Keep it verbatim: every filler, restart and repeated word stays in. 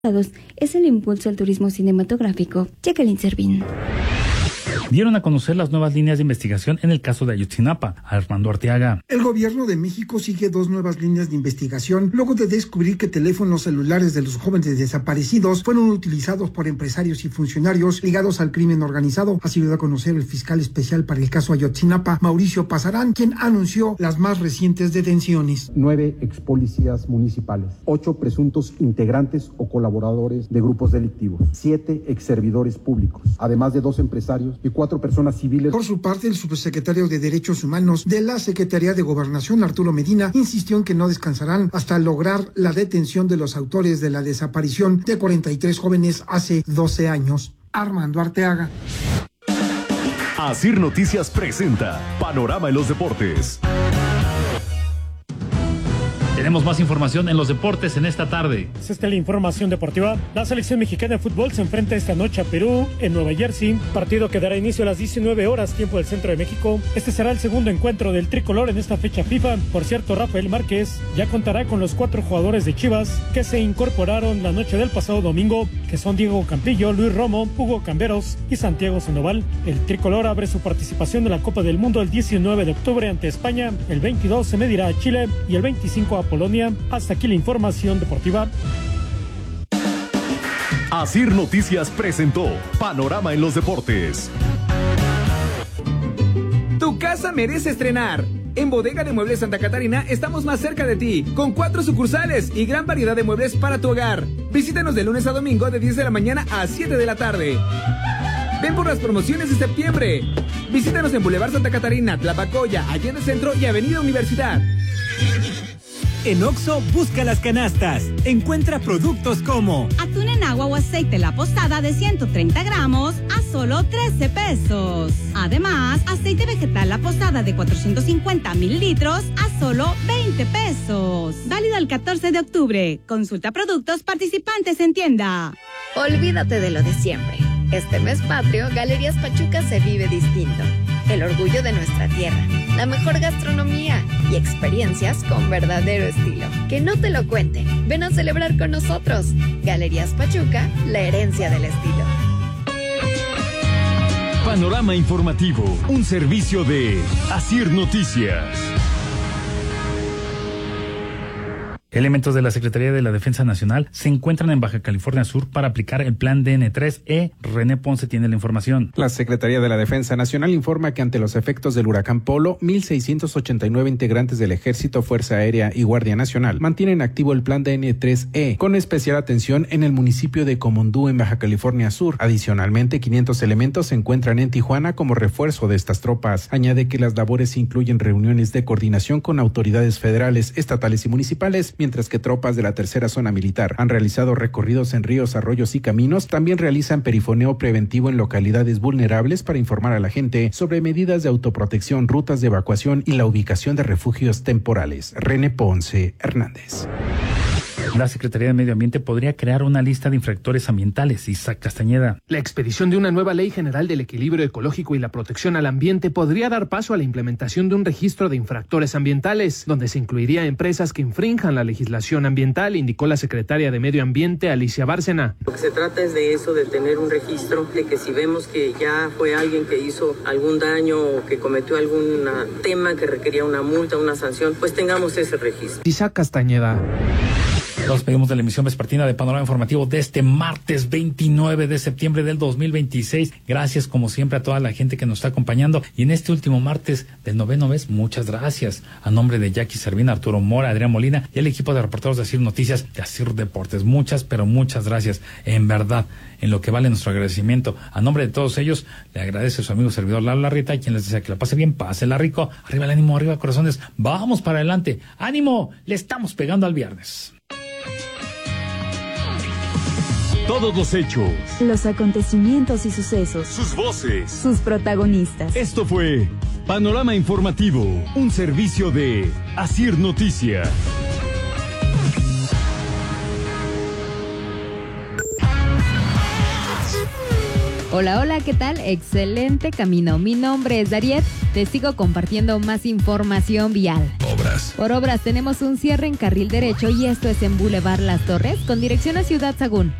es el impulso al turismo cinematográfico. Jacqueline Servín. Dieron a conocer las nuevas líneas de investigación en el caso de Ayotzinapa. Armando Arteaga. El gobierno de México sigue dos nuevas líneas de investigación luego de descubrir que teléfonos celulares de los jóvenes desaparecidos fueron utilizados por empresarios y funcionarios ligados al crimen organizado. Así lo dio a conocer el fiscal especial para el caso Ayotzinapa, Mauricio Pasarán, quien anunció las más recientes detenciones. Nueve expolicías municipales, ocho presuntos integrantes o colaboradores de grupos delictivos, siete exservidores públicos, además de dos empresarios y cuatro personas civiles. Por su parte, el subsecretario de Derechos Humanos de la Secretaría de Gobernación, Arturo Medina, insistió en que no descansarán hasta lograr la detención de los autores de la desaparición de cuarenta y tres jóvenes hace doce años. Armando Arteaga. Asir Noticias presenta Panorama en los Deportes. Tenemos más información en los deportes en esta tarde. Esta es la información deportiva. La selección mexicana de fútbol se enfrenta esta noche a Perú en Nueva Jersey. Partido que dará inicio a las diecinueve horas, tiempo del centro de México. Este será el segundo encuentro del tricolor en esta fecha FIFA. Por cierto, Rafael Márquez ya contará con los cuatro jugadores de Chivas que se incorporaron la noche del pasado domingo, que son Diego Campillo, Luis Romo, Hugo Camberos y Santiago Sandoval. El tricolor abre su participación en la Copa del Mundo el diecinueve de octubre ante España. El veintidós se medirá a Chile y el veinticinco a Polonia. Hasta aquí la información deportiva. Asir Noticias presentó Panorama en los Deportes. Tu casa merece estrenar. En Bodega de Muebles Santa Catarina estamos más cerca de ti, con cuatro sucursales y gran variedad de muebles para tu hogar. Visítanos de lunes a domingo de diez de la mañana a siete de la tarde. Ven por las promociones de septiembre. Visítanos en Boulevard Santa Catarina, Tlapacoya, Allende Centro y Avenida Universidad. En Oxxo, busca las canastas. Encuentra productos como atún en agua o aceite La Posada de ciento treinta gramos a solo trece pesos. Además, aceite vegetal La Posada de cuatrocientos cincuenta mililitros a solo veinte pesos. Válido el catorce de octubre. Consulta productos participantes en tienda. Olvídate de lo de siempre. Este mes patrio, Galerías Pachuca se vive distinto. El orgullo de nuestra tierra, la mejor gastronomía y experiencias con verdadero estilo. Que no te lo cuenten. Ven a celebrar con nosotros. Galerías Pachuca, la herencia del estilo. Panorama informativo, un servicio de Asir Noticias. Elementos de la Secretaría de la Defensa Nacional se encuentran en Baja California Sur para aplicar el plan D N tres E. René Ponce tiene la información. La Secretaría de la Defensa Nacional informa que ante los efectos del huracán Polo, mil seiscientos ochenta y nueve integrantes del Ejército, Fuerza Aérea y Guardia Nacional mantienen activo el plan D N tres E, con especial atención en el municipio de Comondú, en Baja California Sur. Adicionalmente, quinientos elementos se encuentran en Tijuana como refuerzo de estas tropas. Añade que las labores incluyen reuniones de coordinación con autoridades federales, estatales y municipales, mientras que tropas de la tercera zona militar han realizado recorridos en ríos, arroyos y caminos. También realizan perifoneo preventivo en localidades vulnerables para informar a la gente sobre medidas de autoprotección, rutas de evacuación y la ubicación de refugios temporales. René Ponce Hernández. La Secretaría de Medio Ambiente podría crear una lista de infractores ambientales. Isaac Castañeda. La expedición de una nueva Ley General del Equilibrio Ecológico y la Protección al Ambiente podría dar paso a la implementación de un registro de infractores ambientales, donde se incluiría empresas que infrinjan la legislación ambiental, indicó la secretaria de Medio Ambiente, Alicia Bárcena. Lo que se trata es de eso, de tener un registro, de que si vemos que ya fue alguien que hizo algún daño o que cometió algún tema que requería una multa, una sanción, pues tengamos ese registro. Isaac Castañeda. Nos pedimos de la emisión vespertina de Panorama Informativo de este martes veintinueve de septiembre del dos mil veintiséis. Gracias, como siempre, a toda la gente que nos está acompañando. Y en este último martes del noveno mes, muchas gracias. A nombre de Jackie Servín, Arturo Mora, Adrián Molina y el equipo de reporteros de Asir Noticias, de Asir Deportes. Muchas, pero muchas gracias. En verdad, en lo que vale nuestro agradecimiento. A nombre de todos ellos, le agradece a su amigo servidor Lalo Larrieta, quien les desea que la pase bien, pásela rico. Arriba el ánimo, arriba corazones. Vamos para adelante. ¡Ánimo! Le estamos pegando al viernes. Todos los hechos, los acontecimientos y sucesos, sus voces, sus protagonistas. Esto fue Panorama Informativo, un servicio de Asir Noticias. Hola, hola, ¿qué tal? Excelente camino. Mi nombre es Dariet. Te sigo compartiendo más información vial. Obras, obras. Por obras tenemos un cierre en carril derecho y esto es en Boulevard Las Torres con dirección a Ciudad Sagún.